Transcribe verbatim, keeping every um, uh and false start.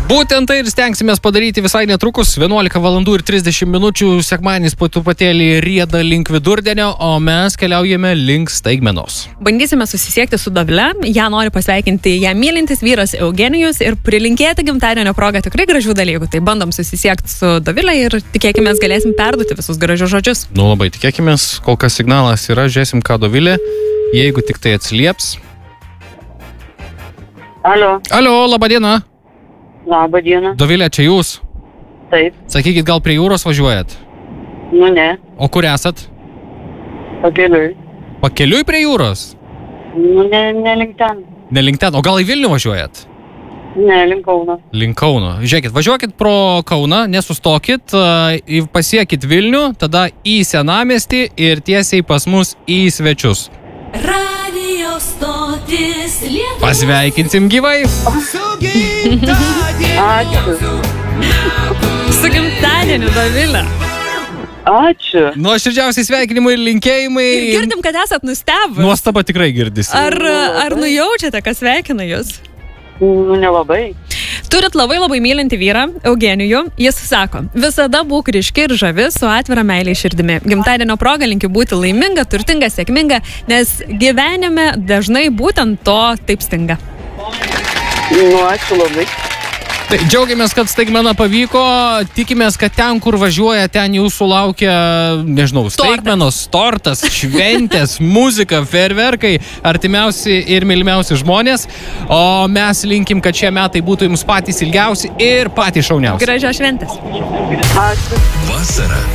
Būtent tai ir stengsimės padaryti visai netrukus. vienuolika valandų ir trisdešimt minučių, sekmadienis po truputėlį rieda link vidurdienio, o mes keliaujame link staigmenos. Bandysime susisiekti su Dovile, ją nori pasveikinti ją mylintis vyras Eugenijus ir prilinkėti gimtadienio progą tikrai gražių dalykų. Tai bandom susisiekti su Dovile ir tikėkime galėsim perduoti visus gražius žodžius. Nu labai tikėkime, kol kas signalas yra, žiūrėsim ką Dovilė, jeigu tik tai atsilieps. Alio. Alio, laba diena. Labą dieną. Dovilė, čia jūs? Taip. Sakykit, gal prie jūros važiuojat? Nu ne. O kur esat? Pakeliui. Pakeliui prie jūros? Nu ne, ne link ten. Ne link ten, o gal į Vilnių važiuojat? Ne, link Kauno. Link Kauno. Žiūrėkit, važiuokit pro Kauną, nesustokit, pasiekit Vilnių, tada į Senamiestį ir tiesiai pas mus į svečius. Radio stotis Lietuvos. Pasveikinsim gyvai. Ačiū. Su gimtadieniu, Dovile. Ačiū. Nuoširdžiausiai sveikinimai ir linkėjimai. Ir girdim, kad esat nustebę. Nuostaba tikrai girdisi. Ar, ar nujaučiate, kas sveikina jūs? Nu nelabai. Turit labai labai mylinti vyrą, Eugenijų. Jis sako, visada būk ryški ir žavi su atvira meilė širdimi. Gimtadienio proga linkiu būti laiminga, turtinga, sėkminga, nes gyvenime dažnai būtent to taip stinga. Nu, ačiū labai. Tai džiaugiamės, kad staigmena pavyko, tikimės, kad ten, kur važiuoja, ten jūsų laukia, nežinau, staigmenos, tortas, šventės, muzika, fejerverkai, artimiausi ir mylimiausi žmonės, o mes linkim, kad šie metai būtų jums patys ilgiausi ir patys šauniausi. Gražios šventės. Ačiū. Vasara